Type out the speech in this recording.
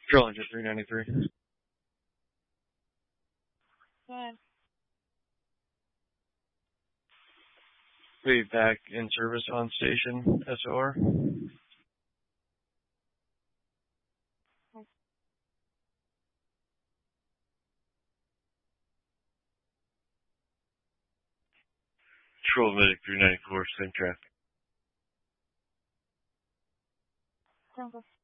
Patrol Engine 393. Go ahead. Be back in service on station, SOR. Patrol Medic 394, same traffic. Sounds good.